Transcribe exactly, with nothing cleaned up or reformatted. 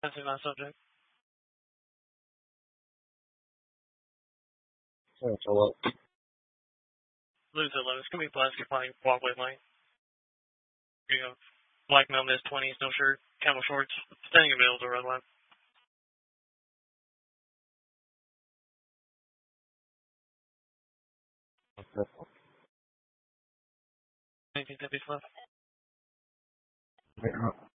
Passing on subject. Oh, hello. Lose eleven. It's gonna be plastic flying walkway line. You know, black Melmis twenties, no shirt, camel shorts, standing in the middle of the red line. Anything that be left? Yeah.